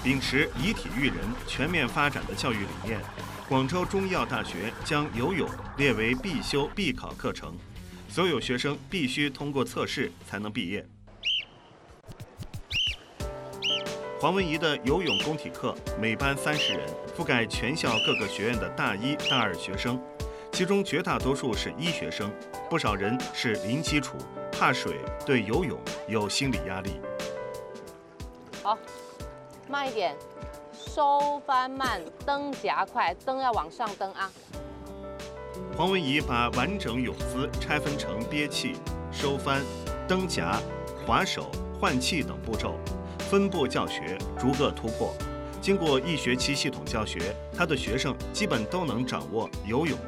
秉持以体育人、全面发展的教育理念，广州中医药大学将游泳列为必修必考课程，所有学生必须通过测试才能毕业。黄文怡的游泳公体课每班30人，覆盖全校各个学院的大一、大二学生，其中绝大多数是医学生，不少人是零基础，怕水，对游泳有心理压力。 好，慢一点，收翻慢，蹬夹快，蹬要往上蹬啊。 黄文怡把完整泳姿拆分成憋气、收翻、蹬夹、划手、换气等步骤，分步教学，逐个突破。经过1学期系统教学，他的学生基本都能掌握游泳